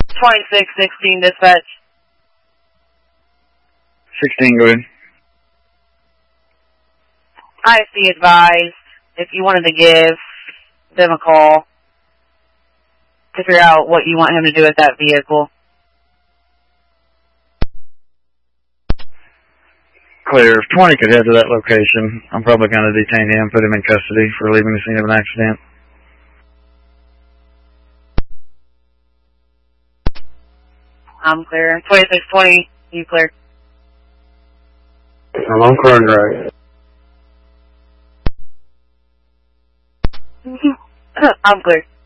2616 dispatch. 16, go ahead. IC advised if you wanted to give them a call to figure out what you want him to do with that vehicle. Clear. If 20 could head to that location, I'm probably going to detain him, put him in custody for leaving the scene of an accident. I'm clear. 2620, you clear. I'm on car drive. I'm clear.